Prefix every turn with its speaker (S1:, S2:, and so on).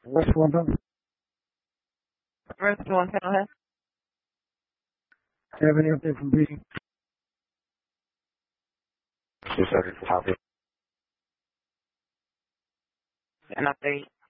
S1: Restaurant.
S2: Restaurant, can I
S1: Have any update from B?
S3: Just looking for copy.
S2: an update?